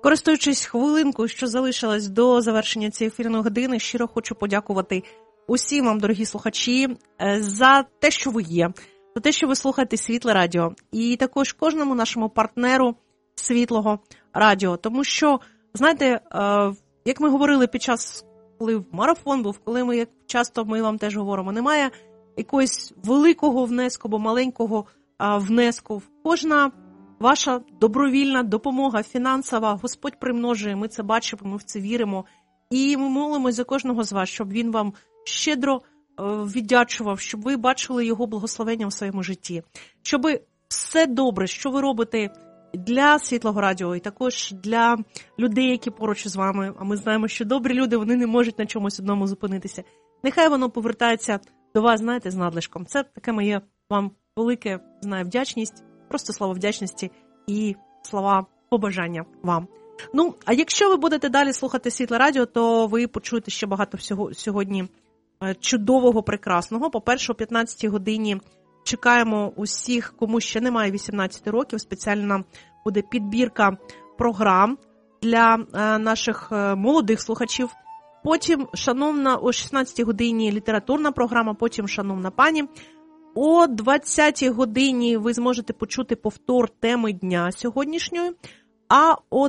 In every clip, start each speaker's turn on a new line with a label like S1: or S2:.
S1: Користуючись хвилинкою, що залишилась до завершення цієї ефірної години, щиро хочу подякувати усім вам, дорогі слухачі, за те, що ви є, за те, що ви слухаєте Світле Радіо, і також кожному нашому партнеру Світлого Радіо. Тому що, знаєте, як ми говорили під час, коли марафон був, коли ми, як часто ми вам теж говоримо, немає якогось великого внеску або маленького внеску. Кожна ваша добровільна допомога фінансова, Господь примножує, ми це бачимо, ми в це віримо. І ми молимось за кожного з вас, щоб він вам щедро віддячував, щоб ви бачили його благословення в своєму житті. Щоб все добре, що ви робите для Світлого Радіо і також для людей, які поруч з вами, а ми знаємо, що добрі люди, вони не можуть на чомусь одному зупинитися. Нехай воно повертається до вас, знаєте, з надлишком. Це таке моє вам велике, знаю, вдячність, просто слова вдячності і слова побажання вам. Ну, а якщо ви будете далі слухати Світле Радіо, то ви почуєте ще багато всього сьогодні чудового, прекрасного. По-перше, о 15-й годині чекаємо усіх, кому ще немає 18 років. Спеціальна буде підбірка програм для наших молодих слухачів. Потім, шановна, о 16-й годині літературна програма, потім шановна пані. О 20-й годині ви зможете почути повтор теми дня сьогоднішньої, а о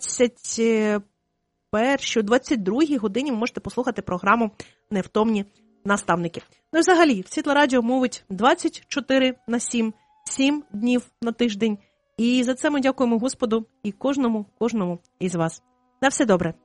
S1: 22-й годині ви можете послухати програму «Невтомні наставники». Ну і взагалі, Світле Радіо мовить 24/7, 7 днів на тиждень. І за це ми дякуємо Господу і кожному із вас. На все добре.